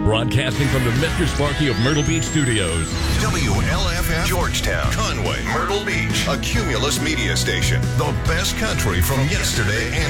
Broadcasting from the Mr. Sparky of Myrtle Beach Studios. WLFF Georgetown, Conway, Myrtle Beach, a Cumulus media station. The best country from yesterday and